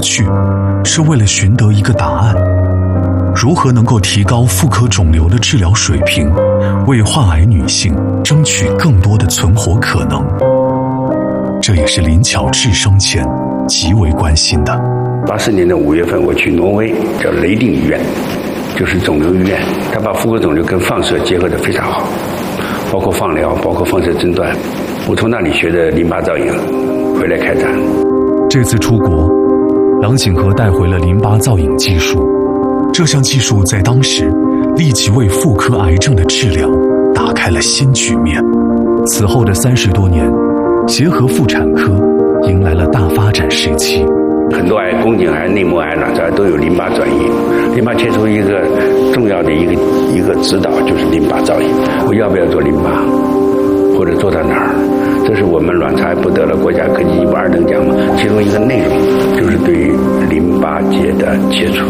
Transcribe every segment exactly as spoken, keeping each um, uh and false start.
去，是为了寻得一个答案：如何能够提高妇科肿瘤的治疗水平，为患癌女性争取更多的存活可能。这也是林巧稚生前极为关心的。 八四年的五月份，我去挪威，叫雷丁医院，就是肿瘤医院，他把妇科肿瘤跟放射结合得非常好，包括放疗，包括放射诊断。我从那里学的淋巴造影，回来开展。 这次出国，郎景和带回了淋巴造影技术，这项技术在当时立即为妇科癌症的治疗打开了新局面。此后的三十多年，协和妇产科迎来了大发展时期。 很多癌，宫颈癌、内膜癌、卵巢癌都有淋巴转移。淋巴切除一个重要的一个一个指导就是淋巴造影。我要不要做淋巴，或者做到哪儿？这是我们卵巢癌不得了国家科技一部二等奖嘛，其中一个内容就是对于淋巴结的切除。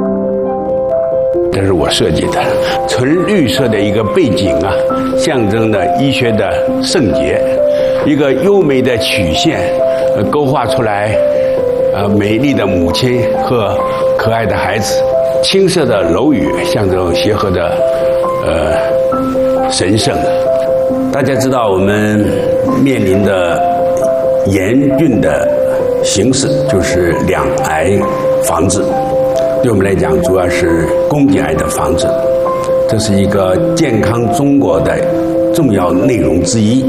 这是我设计的，纯绿色的一个背景啊，象征着医学的圣洁，一个优美的曲线，呃，勾画出来。呃，美丽的母亲和可爱的孩子，青色的楼宇象征协和的呃神圣。大家知道我们面临的严峻的形势就是两癌防治，对我们来讲主要是宫颈癌的防治，这是一个健康中国的重要内容之一。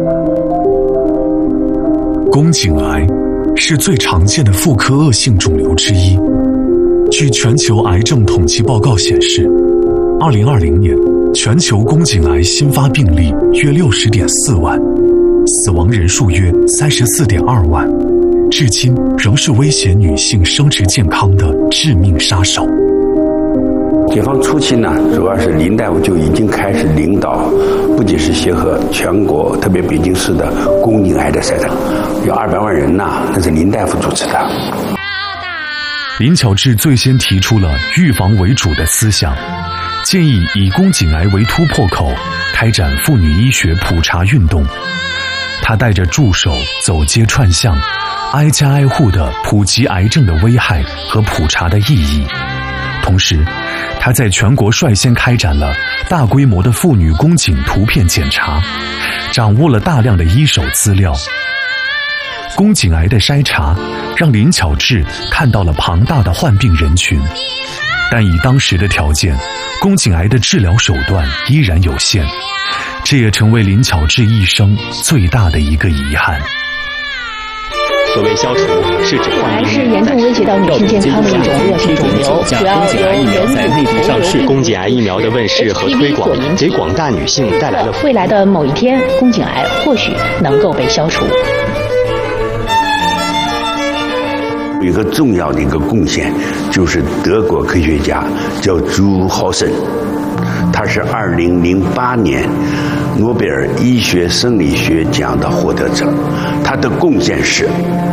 宫颈癌是最常见的妇科恶性肿瘤之一。据全球癌症统计报告显示，二零二零年全球宫颈癌新发病例约六十点四万，死亡人数约三十四点二万，至今仍是威胁女性生殖健康的致命杀手。 解放初期呢，主要是林大夫就已经开始领导，不仅是协和全国，特别北京市的宫颈癌的筛查，有二百万人呐，那是林大夫主持的。 林巧稚最先提出了预防为主的思想，建议以宫颈癌为突破口，开展妇女医学普查运动。他带着助手走街串巷，挨家挨户地普及癌症的危害和普查的意义。同时，他在全国率先开展了大规模的妇女宫颈图片检查，掌握了大量的一手资料。宫颈癌的筛查让林巧稚看到了庞大的患病人群，但以当时的条件，宫颈癌的治疗手段依然有限，这也成为林巧稚一生最大的一个遗憾。 所谓消除，是指患病是严重威胁到女性健康的一种恶性肿瘤，主要由人体在内地上市。宫颈癌疫苗的问世和推广，给广大女性带来了未来的某一天，宫颈癌或许能够被消除。 有一个重要的一个贡献，就是德国科学家叫朱豪森，他是二零零八年诺贝尔医学生理学奖的获得者。他的贡献是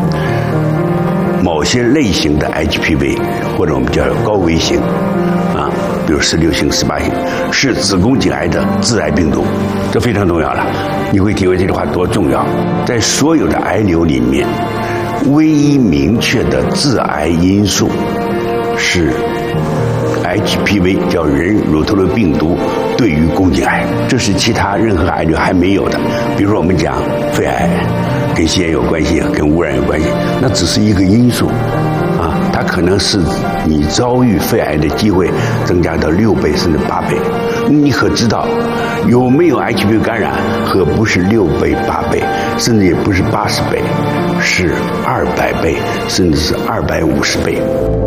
某些类型的 H P V 或者我们叫高危型啊，比如十六型、十八型，是子宫颈癌的致癌病毒，这非常重要了。你会体会这句话多重要。在所有的癌瘤里面，唯一明确的致癌因素是 H P V， 叫人乳头瘤病毒对于宫颈癌，这是其他任何癌瘤还没有的。比如说我们讲肺癌，跟吸烟有关系，跟污染有关系，那只是一个因素啊，它可能是你遭遇肺癌的机会增加到六倍甚至八倍。你可知道有没有 H P V 感染和不是六倍、八倍，甚至也不是八十倍，是二百倍，甚至是二百五十倍。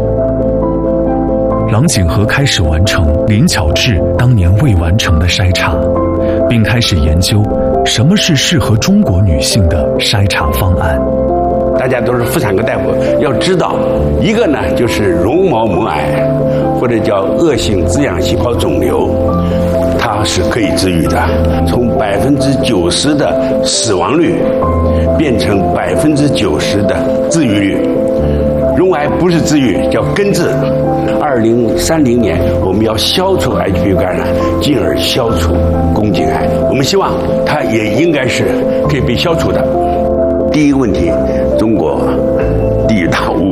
郎景和开始完成林巧稚当年未完成的筛查，并开始研究什么是适合中国女性的筛查方案。 大家都是妇产科大夫，要知道一个呢就是绒毛膜癌，或者叫恶性滋养细胞肿瘤，它是可以治愈的，从百分之九十的死亡率变成百分之九十的治愈率。绒癌不是治愈，叫根治。二零三零年，我们要消除 H P V 感染，进而消除宫颈癌。我们希望它也应该是可以被消除的。第一个问题，中国地大物